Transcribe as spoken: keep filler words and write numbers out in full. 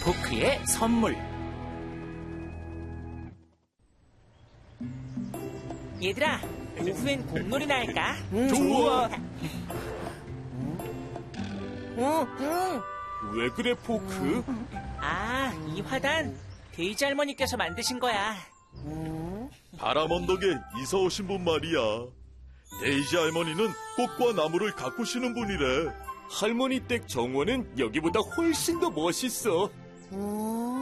포크의 선물. 얘들아, 오후엔 공놀이나 할까? 좋아. 응, 응. 왜 그래, 포크? 아, 이 화단 데이지 할머니께서 만드신 거야. 바람 언덕에 이사 오신 분 말이야. 데이지 할머니는 꽃과 나무를 가꾸시는 분이래. 할머니 댁 정원은 여기보다 훨씬 더 멋있어. 음.